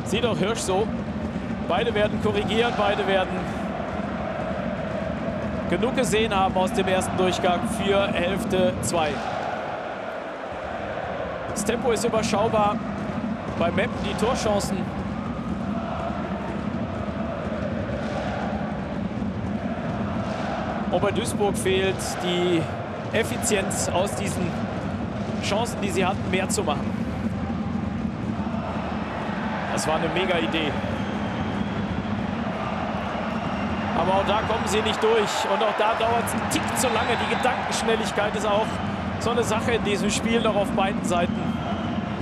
Sieht auch Hirsch so. Beide werden korrigieren, beide werden genug gesehen haben aus dem ersten Durchgang für Hälfte 2. Das Tempo ist überschaubar. Bei Meppen die Torchancen. Und bei Duisburg fehlt die Effizienz aus diesen Chancen, die sie hatten, mehr zu machen. Das war eine mega Idee. Aber auch da kommen sie nicht durch. Und auch da dauert es einen Tick zu lange. Die Gedankenschnelligkeit ist auch so eine Sache in diesem Spiel noch auf beiden Seiten.